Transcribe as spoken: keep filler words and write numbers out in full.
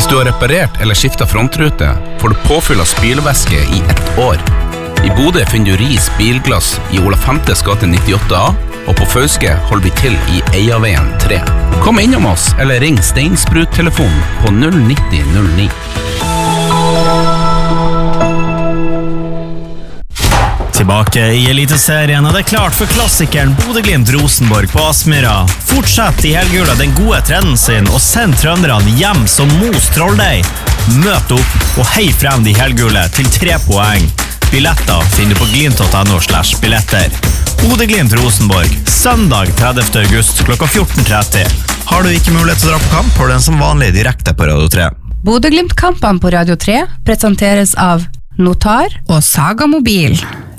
Hvis du har reparert eller skiftet frontrute, får du påfyll av spylevæske i ett år. I Bodø finner du Ris Bilglass i Ola Femtes gate nittiåtte A, og på Fauske holder vi til i Eiaveien tre. Kom innom oss, eller ring Steinsprut-telefon på null nitti null ni. Tilbake i Eliteserien, og det er klart for klassikeren Bodø-Glimt-Rosenborg på Aspmyra. Fortsett i helgula den gode trenden sin, og send trønderne hjem som Mos Trolldeig. Møt opp og hei frem de helgule til tre poeng. Billetter finner du på glimt.no slash billetter. Bodø-Glimt-Rosenborg, søndag tredivte august klokka fjorten tretti. Har du ikke mulighet til å dra på kamp, har du den som vanlig direkte på Radio tre. Bodø-Glimt-kampene på Radio tre presenteres av Notar og Saga Mobil.